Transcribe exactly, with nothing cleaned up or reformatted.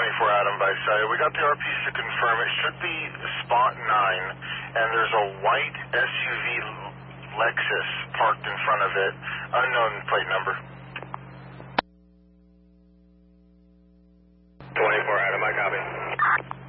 twenty-four Adam by site. We got the R Ps to confirm. It should be spot nine, and there's a white S U V Lexus parked in front of it. Unknown plate number.